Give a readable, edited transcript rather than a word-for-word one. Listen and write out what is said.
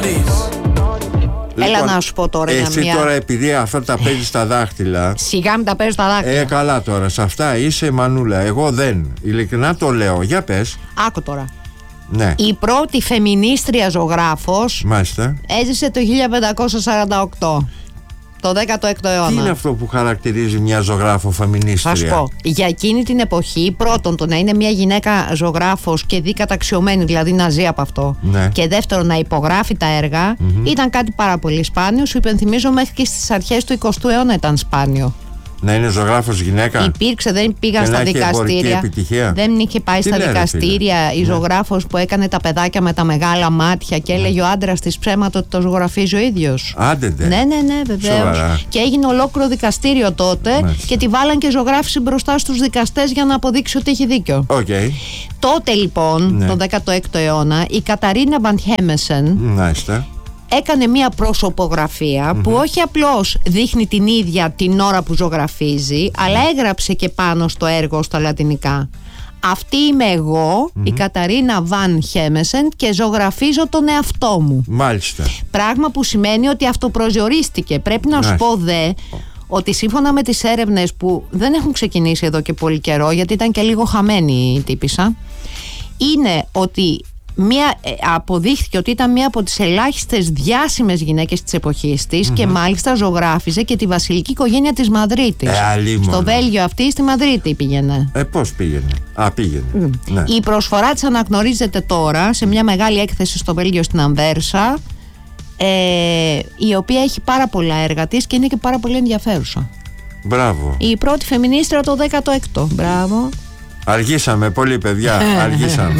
Έλα να σου πω τώρα. Εσύ τώρα, επειδή αυτά τα παίζεις στα δάχτυλα. Σιγά μην τα παίζεις στα δάχτυλα. Καλά τώρα, σε αυτά είσαι μανούλα. Εγώ δεν. Ειλικρινά το λέω. Για πες. Άκου τώρα. Ναι. Η πρώτη φεμινίστρια ζωγράφος έζησε το 1548. Το 16ο αιώνα. Τι είναι αυτό που χαρακτηρίζει μια ζωγράφο φεμινίστρια? Θα σου πω. Για εκείνη την εποχή, πρώτον, το να είναι μια γυναίκα ζωγράφος και δει καταξιωμένη, δηλαδή να ζει από αυτό. Ναι. Και δεύτερον, να υπογράφει τα έργα, ήταν κάτι πάρα πολύ σπάνιο. Σου υπενθυμίζω, μέχρι και στις αρχές του 20ου αιώνα ήταν σπάνιο. Να είναι ζωγράφος γυναίκα. Υπήρξε, δεν πήγαν στα δικαστήρια. Δεν είχε πάει στα δικαστήρια η ζωγράφος που έκανε τα παιδάκια με τα μεγάλα μάτια και έλεγε ο άντρας της ψέματα ότι το ζωγραφίζει ο ίδιος. Άντε. Ναι, βεβαίως. Και έγινε ολόκληρο δικαστήριο τότε και τη βάλαν και ζωγράφησε μπροστά στους δικαστές για να αποδείξει ότι έχει δίκιο. Τότε λοιπόν, το 16ο αιώνα, η Καταρίνα Βαν Χέμεσεν έκανε μία προσωπογραφία που όχι απλώς δείχνει την ίδια την ώρα που ζωγραφίζει, αλλά έγραψε και πάνω στο έργο στα λατινικά. Αυτή είμαι εγώ, η Καταρίνα Βαν Χέμεσεν, και ζωγραφίζω τον εαυτό μου. Μάλιστα. Πράγμα που σημαίνει ότι αυτοπροσδιορίστηκε. Πρέπει να σου πω ότι σύμφωνα με τις έρευνες που δεν έχουν ξεκινήσει εδώ και πολύ καιρό, γιατί ήταν και λίγο χαμένη η τύπισσα, είναι ότι αποδείχθηκε ότι ήταν μία από τις ελάχιστες διάσημες γυναίκες της εποχής της και μάλιστα ζωγράφιζε και τη βασιλική οικογένεια της Μαδρίτης. Στο Βέλγιο αυτή, στη Μαδρίτη πήγαινε. Πώς πήγαινε? Πήγαινε. Ναι. Η προσφορά της αναγνωρίζεται τώρα σε μια μεγάλη έκθεση στο Βέλγιο, στην Ανβέρσα, η οποία έχει πάρα πολλά έργα της και είναι και πάρα πολύ ενδιαφέρουσα. Μπράβο. Η πρώτη φεμινίστρια το 16ο. Μπράβο. Αργήσαμε πολύ, παιδιά. Αργήσαμε.